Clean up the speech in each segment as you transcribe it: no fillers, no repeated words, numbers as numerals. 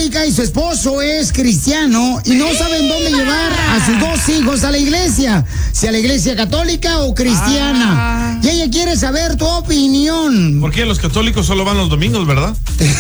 católica y su esposo es cristiano y no saben dónde llevar a sus dos hijos a la iglesia, si a la iglesia católica o cristiana. Y ella quiere saber tu opinión. ¿Por qué los católicos solo van los domingos, verdad?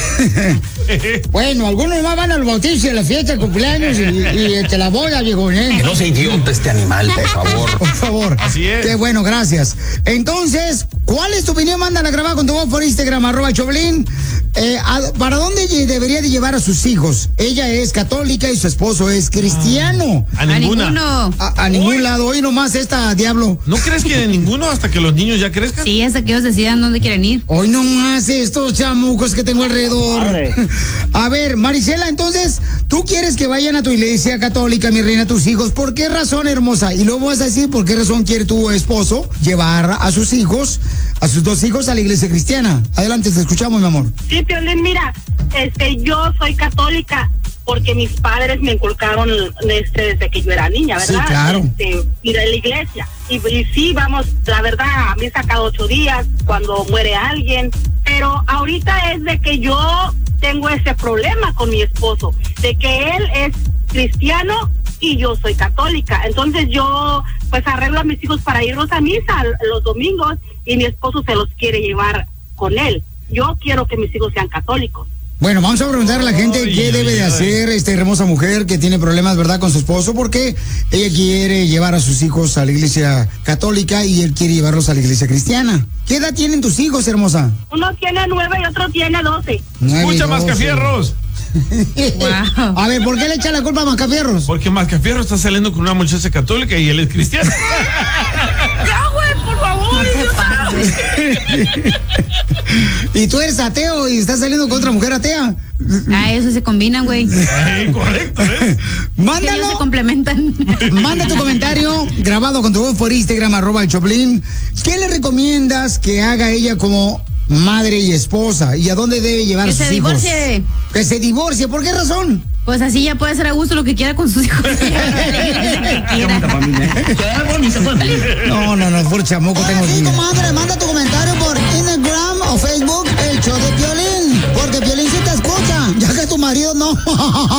Bueno, algunos más van al bautizo y a la fiesta de cumpleaños y te la boda, viejo, ¿eh? Que no sea idiota este animal, por favor. Por favor. Así es. Qué bueno, gracias. Entonces, ¿cuál es tu opinión? Mándala a grabar con tu voz por Instagram, @Choplin. ¿Para dónde debería de llevar a sus hijos? Ella es católica y su esposo es cristiano. A ninguna. A ningún lado. Hoy nomás esta, diablo. ¿No crees que de ninguno hasta que los niños ya crezcan? Sí, hasta que ellos decidan dónde quieren ir. Hoy nomás estos chamucos que tengo alrededor. A ver, Marisela, entonces, ¿tú quieres que vayan a tu iglesia católica, mi reina, tus hijos? ¿Por qué razón, hermosa? Y luego vas a decir por qué razón quiere tu esposo llevar a sus hijos, a sus dos hijos, a la iglesia cristiana. Adelante, te escuchamos, mi amor. Sí, Piolín, mira, yo soy católica porque mis padres me inculcaron desde que yo era niña, ¿verdad? Sí, claro. Ir a la iglesia. Y sí, vamos, la verdad, me he sacado 8 días cuando muere alguien, pero ahorita es de que yo tengo ese problema con mi esposo, de que él es cristiano y yo soy católica. Entonces yo pues arreglo a mis hijos para irlos a misa los domingos y mi esposo se los quiere llevar con él. Yo quiero que mis hijos sean católicos. Bueno, vamos a preguntar a la gente qué debe de hacer esta hermosa mujer que tiene problemas, ¿verdad?, con su esposo, porque ella quiere llevar a sus hijos a la iglesia católica y él quiere llevarlos a la iglesia cristiana. ¿Qué edad tienen tus hijos, hermosa? Uno tiene 9 y otro tiene 12. ¡Mucha Mascafierros! Wow. A ver, ¿por qué le echa la culpa a Mascafierros? Porque Mascafierros está saliendo con una muchacha católica y él es cristiano. ¡Ya, güey, por favor! No te pases. Y tú eres ateo y estás saliendo con otra mujer atea. Eso se combinan, güey. Correcto, ¿eh? Ellos Mándalo. se complementan. Manda tu comentario grabado con tu voz por Instagram, @Choplin. ¿Qué le recomiendas que haga ella como madre y esposa? ¿Y a dónde debe llevar a sus hijos? Que se divorcie. Que se divorcie. ¿Por qué razón? Pues así ya puede hacer a gusto lo que quiera con sus hijos. No, por chamuco tengo Sí, que... comadre, manda tu comentario por Instagram o Facebook, el show de Piolín, porque Piolín sí te escucha, ya que tu marido no.